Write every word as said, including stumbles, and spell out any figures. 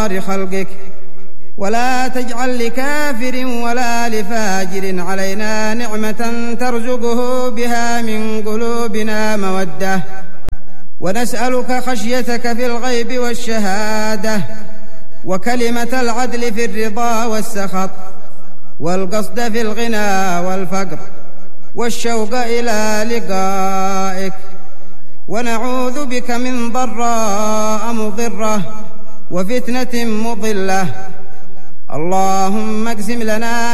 خلقك، ولا تجعل لكافر ولا لفاجر علينا نعمة ترزقه بها من قلوبنا مودة، ونسألك خشيتك في الغيب والشهادة، وكلمة العدل في الرضا والسخط، والقصد في الغنى والفقر، والشوق إلى لقائك. ونعوذ بك من ضراء مضرة وفتنة مضلة. اللهم اقسم لنا